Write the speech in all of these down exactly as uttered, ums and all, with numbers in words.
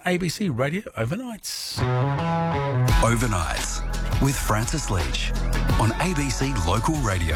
A B C Radio Overnights. Overnights with Francis Leach on A B C Local Radio.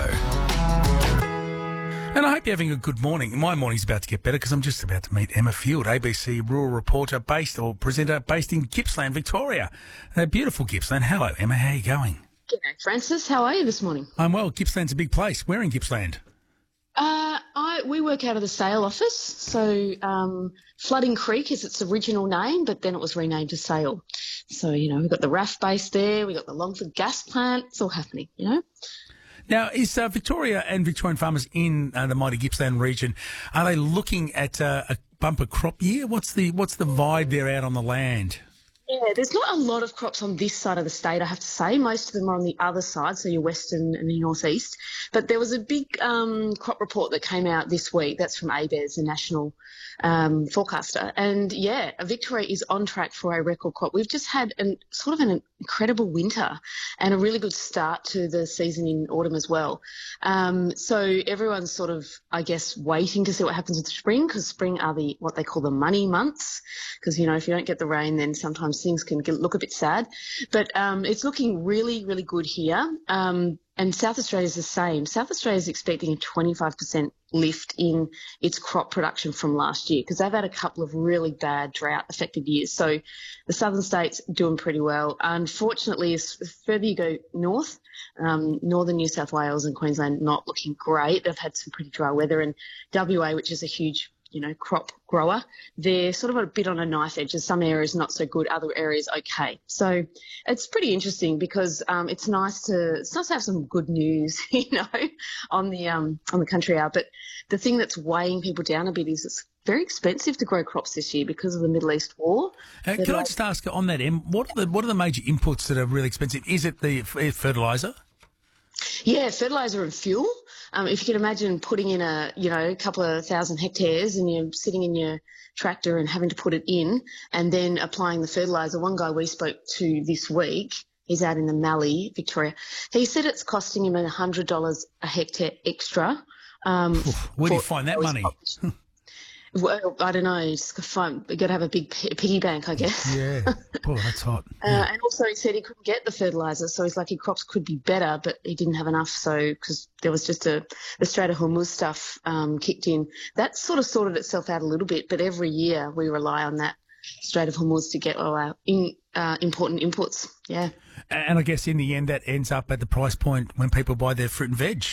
And I hope you're having a good morning. My morning's about to get better because I'm just about to meet Emma Field, A B C rural reporter based or presenter based in Gippsland, Victoria. Uh, beautiful Gippsland. Hello, Emma. How are you going? G'day, Francis. How are you this morning? I'm well. Gippsland's a big place. Where in Gippsland? Uh, I we work out of the Sale office. So um, Flooding Creek is its original name, but then it was renamed to Sale. So, you know, we've got the R A F base there. We've got the Longford gas plant. It's all happening, you know. Now, is uh, Victoria and Victorian farmers in uh, the mighty Gippsland region, are they looking at uh, a bumper crop year? What's the what's the vibe there out on the land? Yeah, there's not a lot of crops on this side of the state, I have to say. Most of them are on the other side, so your western and the northeast. But there was a big um, crop report that came out this week. That's from ABARES, the national um, forecaster. And, yeah, Victoria is on track for a record crop. We've just had an, sort of an incredible winter and a really good start to the season in autumn as well. Um, so everyone's sort of, I guess, waiting to see what happens with spring, because spring are the what they call the money months, because, you know, if you don't get the rain, then sometimes things can get, look a bit sad. But um, it's looking really, really good here. Um, and South Australia is the same. South Australia is expecting a twenty-five percent lift in its crop production from last year, because they've had a couple of really bad drought-affected years. So the southern states doing pretty well. Unfortunately, as further you go north, um, northern New South Wales and Queensland not looking great. They've had some pretty dry weather. And W A, which is a huge you know, crop grower, they're sort of a bit on a knife edge. Some areas not so good, other areas okay. So it's pretty interesting because um, it's nice to it's nice to have some good news, you know, on the um, on the country hour. But the thing that's weighing people down a bit is it's very expensive to grow crops this year because of the Middle East war. Uh, can I just ask on that, Em, what are the what are the major inputs that are really expensive? Is it the fertiliser? Yeah, fertiliser and fuel. Um, if you can imagine putting in a, you know, a couple of thousand hectares and you're sitting in your tractor and having to put it in and then applying the fertiliser. One guy we spoke to this week, he's out in the Mallee, Victoria, he said it's costing him one hundred dollars a hectare extra. Um, Where do you find that money? Well, I don't know. Just got to have a big piggy bank, I guess. Yeah. Oh, that's hot. Yeah. Uh, and also he said he couldn't get the fertiliser, so he's like, his crops could be better, but he didn't have enough. So because there was just a the Strait of Hormuz stuff um, kicked in, that sort of sorted itself out a little bit. But every year we rely on that Strait of Hormuz to get all our in, uh, important inputs. Yeah. And I guess in the end that ends up at the price point when people buy their fruit and veg.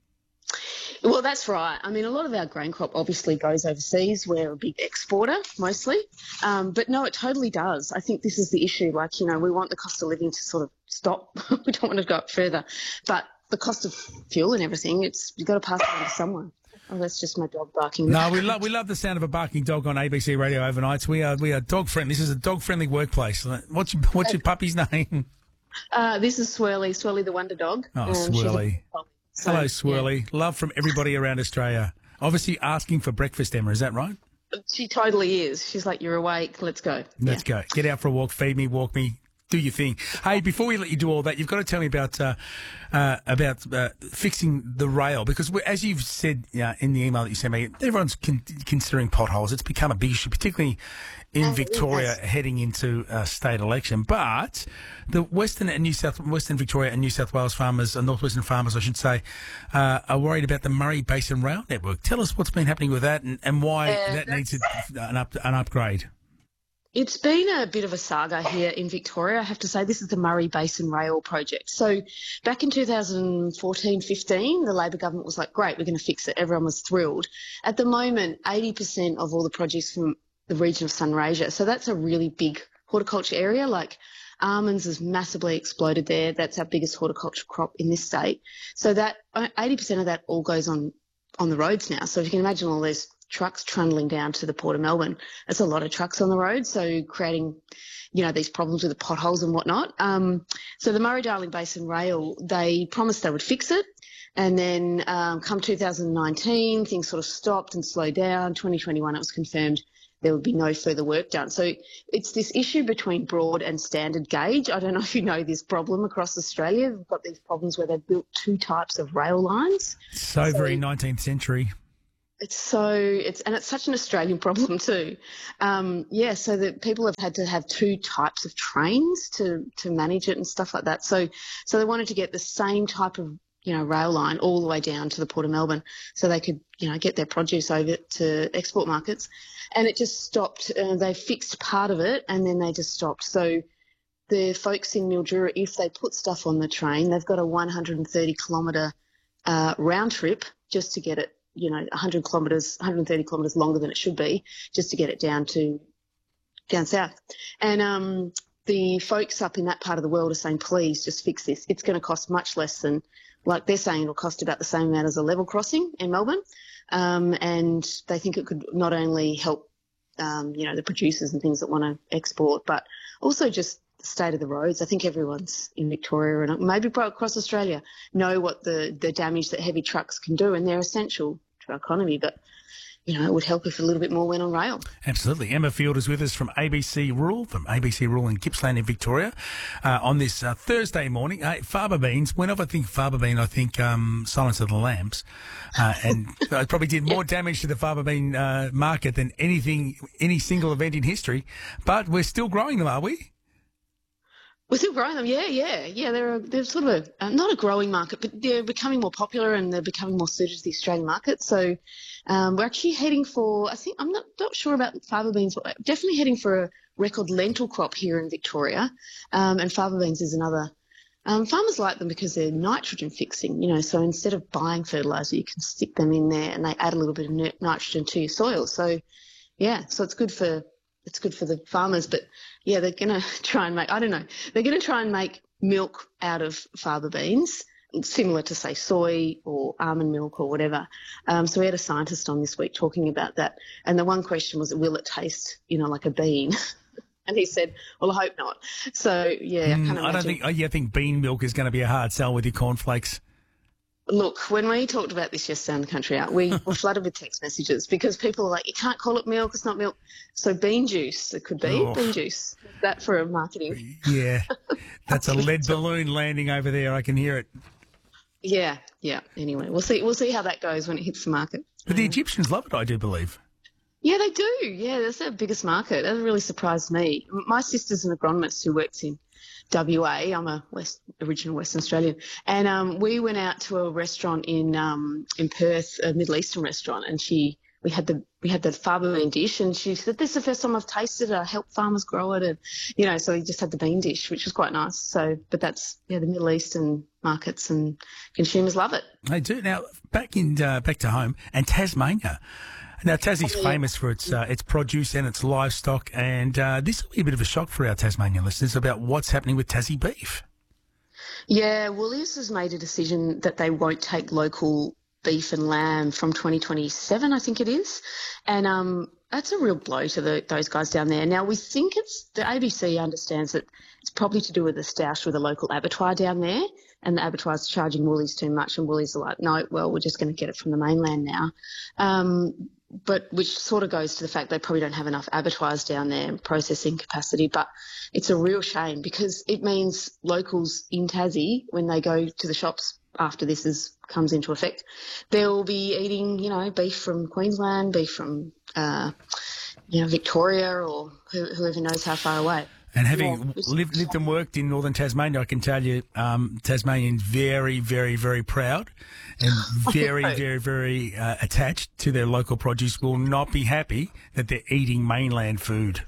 Well, that's right. I mean, a lot of our grain crop obviously goes overseas. We're a big exporter mostly. Um, but no, it totally does. I think this is the issue. Like, you know, we want the cost of living to sort of stop. We don't want to go up further. But the cost of fuel and everything, it's you've got to pass it on to someone. Oh, that's just my dog barking. No, we love we love the sound of a barking dog on A B C Radio Overnights. We are we are dog friendly. This is a dog friendly workplace. What's your what's your puppy's name? Uh, this is Swirly, Swirly the Wonder Dog. Oh, um, Swirly. So, Hello, Swirly. Yeah. Love from everybody around Australia. Obviously asking for breakfast, Emma. Is that right? She totally is. She's like, you're awake. Let's go. Let's yeah. go. Get out for a walk. Feed me. Walk me. Do your thing. Hey, before we let you do all that, you've got to tell me about uh, uh, about uh, fixing the rail, because we, as you've said uh, in the email that you sent me, everyone's con- considering potholes. It's become a big issue, particularly in oh, Victoria yes. heading into a state election. But the Western and New South Western Victoria and New South Wales farmers, and Northwestern farmers, I should say, uh, are worried about the Murray Basin Rail Network. Tell us what's been happening with that and, and why uh, that needs a, an, up, an upgrade. It's been a bit of a saga here in Victoria. I have to say, this is the Murray Basin Rail project. So back in two thousand fourteen fifteen, the Labor government was like, great, we're going to fix it. Everyone was thrilled. At the moment, eighty percent of all the produce from the region of Sunraysia, so that's a really big horticulture area. Like almonds has massively exploded there. That's our biggest horticulture crop in this state. So that eighty percent of that all goes on, on the roads now. So if you can imagine all those trucks trundling down to the Port of Melbourne. It's a lot of trucks on the road, so creating, you know, these problems with the potholes and whatnot. Um, so the Murray-Darling Basin Rail, they promised they would fix it, and then um, come two thousand nineteen, things sort of stopped and slowed down. twenty twenty-one, it was confirmed there would be no further work done. So it's this issue between broad and standard gauge. I don't know if you know this problem across Australia. We've got these problems where they've built two types of rail lines. So, so very nineteenth century. It's so it's and it's such an Australian problem too. Um, yeah, so that people have had to have two types of trains to to manage it and stuff like that. So so they wanted to get the same type of you know rail line all the way down to the Port of Melbourne, so they could you know get their produce over to export markets, and it just stopped. Uh, they fixed part of it and then they just stopped. So the folks in Mildura, if they put stuff on the train, they've got a one hundred thirty kilometre uh, round trip just to get it. You know, one hundred kilometres, one hundred thirty kilometres longer than it should be, just to get it down to down south. And um, the folks up in that part of the world are saying, please just fix this. It's going to cost much less than, like they're saying, it'll cost about the same amount as a level crossing in Melbourne. Um, and they think it could not only help, um, you know, the producers and things that want to export, but also just the state of the roads. I think everyone's in Victoria and maybe across Australia know what the, the damage that heavy trucks can do, and they're essential to our economy. But, you know, it would help if a little bit more went on rail. Absolutely. Emma Field is with us from A B C Rural, from A B C Rural in Gippsland in Victoria, uh, on this uh, Thursday morning. Uh, faba beans, whenever I think faba bean, I think um, Silence of the Lambs. Uh, and I probably did more damage to the faba bean uh, market than anything, any single event in history. But we're still growing them, are we? We're still growing them, yeah, yeah, yeah. They're a, they're sort of a, uh, not a growing market, but they're becoming more popular and they're becoming more suited to the Australian market. So um, we're actually heading for, I think, I'm not, not sure about faba beans, but we're definitely heading for a record lentil crop here in Victoria. Um, and faba beans is another. Um, farmers like them because they're nitrogen fixing, you know, so instead of buying fertiliser, you can stick them in there and they add a little bit of nitrogen to your soil. So, yeah, so it's good for it's good for the farmers, but yeah, they're going to try and make, I don't know, they're going to try and make milk out of faba beans, similar to, say, soy or almond milk or whatever. Um, so we had a scientist on this week talking about that. And the one question was, will it taste, you know, like a bean? And he said, well, I hope not. So, yeah. Mm, I, can't I don't think, yeah, I think bean milk is going to be a hard sell with your cornflakes. Look, when we talked about this yesterday on the Country Out, we were flooded with text messages because people are like, you can't call it milk, it's not milk. So bean juice, it could be oh. bean juice. That for marketing. Yeah, that's a lead balloon landing over there. I can hear it. Yeah, yeah. Anyway, we'll see. We'll see how that goes when it hits the market. But the Egyptians love it, I do believe. Yeah, they do. Yeah, that's their biggest market. That really surprised me. My sister's an agronomist who works in W A. I'm a West, original Western Australian, and um, we went out to a restaurant in um, in Perth, a Middle Eastern restaurant, and she we had the we had the faba bean dish, and she said, "This is the first time I've tasted it. I help farmers grow it," and you know, so we just had the bean dish, which was quite nice. So, but that's yeah, the Middle Eastern markets and consumers love it. They do. Now back in uh, back to home and Tasmania. Now, Tassie's oh, yeah. famous for its uh, its produce and its livestock, and uh, this will be a bit of a shock for our Tasmanian listeners about what's happening with Tassie beef. Yeah, Woolies has made a decision that they won't take local beef and lamb from twenty twenty-seven, I think it is, and um, that's a real blow to the, those guys down there. Now, we think it's the A B C understands that it's probably to do with the stoush with a local abattoir down there, and the abattoir's charging Woolies too much, and Woolies are like, no, well, we're just going to get it from the mainland now. Um, but which sort of goes to the fact they probably don't have enough abattoirs down there and processing capacity. But it's a real shame because it means locals in Tassie, when they go to the shops after this is comes into effect, they'll be eating, you know, beef from Queensland, beef from, uh, you know, Victoria or who, whoever knows how far away. And having yeah, lived, lived and worked in northern Tasmania, I can tell you um, Tasmanians very, very, very proud and very, very, very uh, attached to their local produce, will not be happy that they're eating mainland food.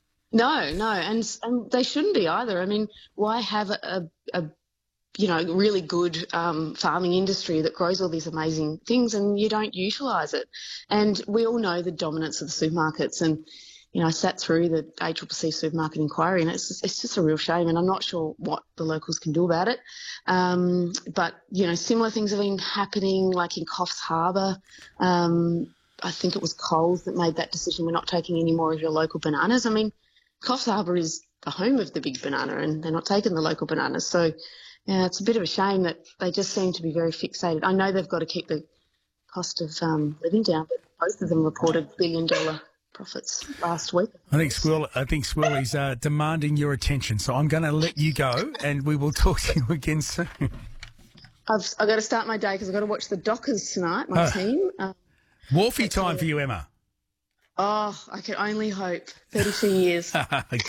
No, no, and and they shouldn't be either. I mean, why have a, a, a you know, really good um, farming industry that grows all these amazing things and you don't utilise it? And we all know the dominance of the supermarkets, and you know, I sat through the A C C C supermarket inquiry, and it's just, it's just a real shame, and I'm not sure what the locals can do about it. Um, but, you know, similar things have been happening, like in Coffs Harbour. Um, I think it was Coles that made that decision. We're not taking any more of your local bananas. I mean, Coffs Harbour is the home of the big banana, and they're not taking the local bananas. So, yeah, it's a bit of a shame that they just seem to be very fixated. I know they've got to keep the cost of um, living down, but both of them reported billion-dollar profits last week. I think Squirrel, I think Squirrely's uh, demanding your attention, so I'm going to let you go, and we will talk to you again soon. I've I've got to start my day because I've got to watch the Dockers tonight. My oh. team. Um, Wharfy time for you, Emma. Oh, I can only hope. thirty-two years. Okay.